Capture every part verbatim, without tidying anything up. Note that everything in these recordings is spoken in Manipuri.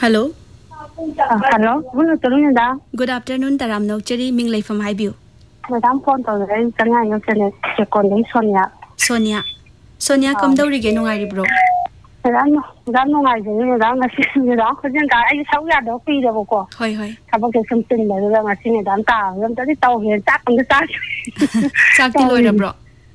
Hello. Uh, hello. Good afternoon, madam. Good afternoon, Taram Nokcheri Minglay from Highview. Madam, phone to the Changa Yokenet, Chekonding Sonia. Sonia. Sonia, come down again, I bro. Madam, Madam, I think Madam, I see Madam, I saw you at the feet of a call. Hoi hoi. Have a something that I'm seeing it on town. I'm very tall here, tap on the side. Chakti Loida bro.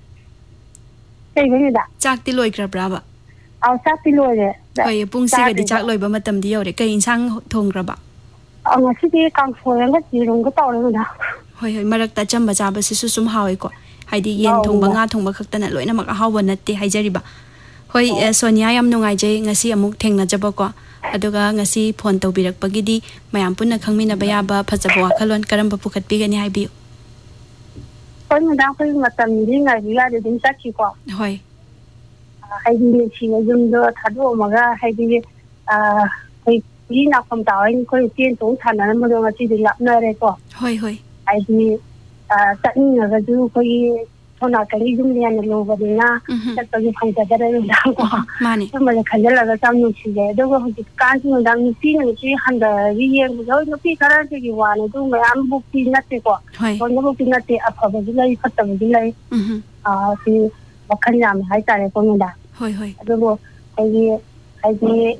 Say, Vinida. Chakti Loikra Brava. I'll tap the lawyer. Hoi, Pung Siga the Chak Loiba Matam Diore, Kain Sang Tongraba. On a city comes for and let you don't go down. Hoi, Marakta Chamba Jabas is somehow equal. Heidi Yen Tongbanga Tombakatan and Loina Makahawan at the Hijeriba. Hoi, Sonia, I am no I J, Nasi Amuk Tengna Jabako. Aduga ngasi phone tawbirak pagidi mayam punna khangmina bayaba phajabo khalon karamba pukat bigani haibi Hoi madam khoi matam ni ngai biya de din sakhi ko hoi haidi ni chi yum do thadu maga haidi a hoi ni na khom ta ai khoi tien tong than na mo do ngasi de lap na re ko hoi hoi haidi a ta ni ga ju khoi thona kali yum ni an lo ba dina ta to ju phang ta da re da ko mani ma le khajal la sam nu chi de do ko ji kan chi dam ni ti ni chi han da ri ye do no pi kara chi ki wa ne du ma am bu pi na te ko ko no bu pi na te a pha ba ji lai phat ta ba ji lai a si ba khan ya ma hai ta re ko ni da hoi hoi do bo ai ji ai ji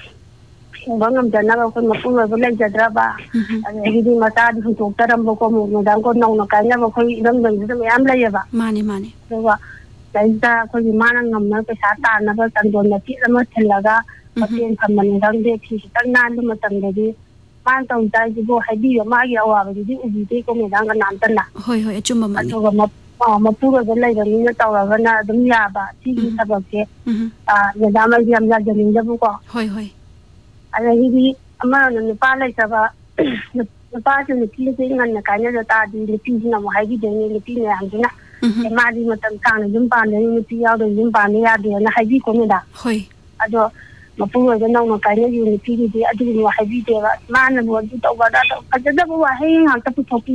ba ngam da na ko ma pu ma bu lai ja dra ba ai ji ma ta di hu ta ram bo ko mo da ko nong no ka nya ba khoi ram ba ji ma am lai ya ba mani mani do ba Laisa ko mana ngam na pesa ta na ba tan don na ti lama thelaga patin phamman dang de thi tan nan lu matam de di man tong tai ji bo hai bi ma ya wa ba di ubi de ko me dang nan tan na hoi hoi achumba mani to ma ma pu ga lai ga ni ta wa ga na dum ya ba ti ji sa ba ke a ya da ma yam ya jani da bu ko hoi hoi ala hi bi ama na ni pa lai sa ba ni pa ji ni ti ji ngan na ka nya ta di ni ti na mo hai bi de ni ti ne ang na ma di matam sang na yum ban ni ti yaw de yum ban ni ya de na hai bi ko ni da hoi ado ma pu ga nong na ka ni yu ni ti di adu ni hai bi de ba ma na bo di to ba da to ka da ba hai ha ta pu